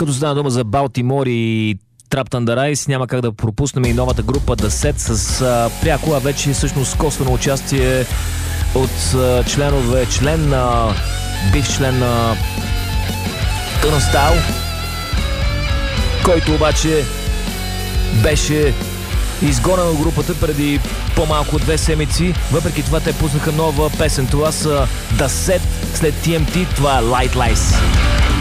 Като стана дума за Балтимор и Trapped Under Ice, няма как да пропуснем и новата група The Set с пряко, а вече всъщност косвено участие от бивш член на Turnstile, който обаче беше изгонен от групата преди по-малко от 2 седмици. Въпреки това те пуснаха нова песен. Това са The Set след TMT. Това е Light Lies.